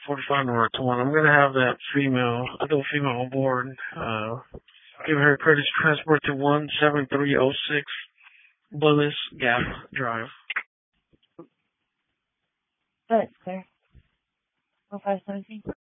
45 North 1. I'm going to have that adult female on board. Give her credits transport to 17306 Bullis Gap Drive. That's clear. 0517.